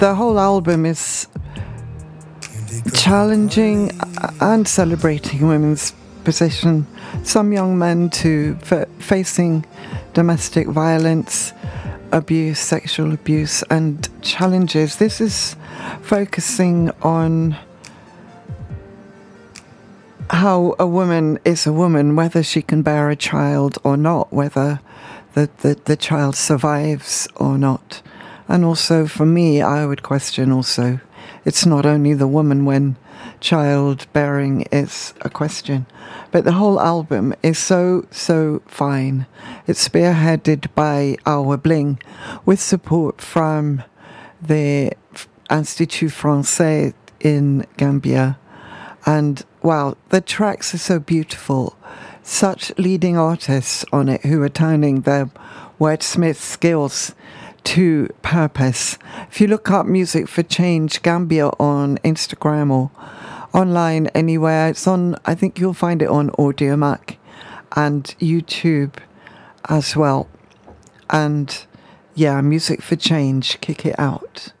the whole album is challenging and celebrating women's position. Some young men too, facing domestic violence, abuse, sexual abuse, and challenges. This is focusing on how a woman is a woman, whether she can bear a child or not, whether the child survives or not. And also for me, I would question also, it's not only the woman when childbearing is a question, but the whole album is so fine. It's spearheaded by Awa Bling with support from the Institut Français in Gambia. And wow, the tracks are so beautiful. Such leading artists on it who are turning their wordsmith skills to purpose. If you look up Music for Change Gambia on Instagram or online anywhere, it's on, I think you'll find it on Audiomack and YouTube as well. And yeah, Music for Change, kick it out.